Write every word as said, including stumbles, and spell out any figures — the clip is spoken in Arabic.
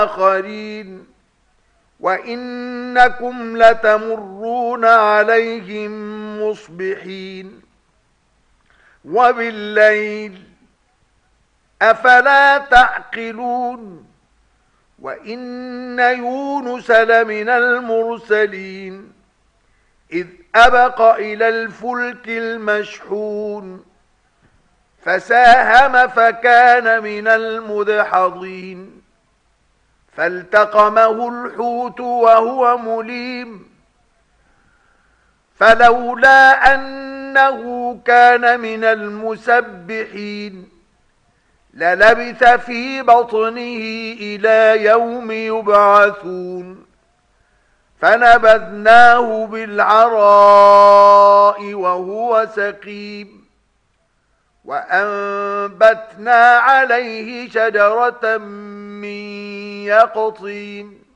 آخرين وإنكم لتمرون عليهم مصبحين وبالليل أفلا تعقلون وإن يونس لمن المرسلين إذ أبق إلى الفلك المشحون فساهم فكان من المدحضين فالتقمه الحوت وهو مليم فلولا أنه كان من المسبحين للبث في بطنه إلى يوم يبعثون فنبذناه بالعراء وهو سقيم وأنبتنا عليه شجرة من يقطين